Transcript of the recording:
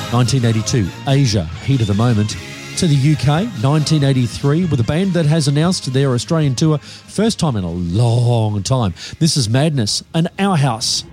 1982, Asia, Heat of the Moment. To the UK, 1983, with a band that has announced their Australian tour, first time in a long time. This is Madness and Our House.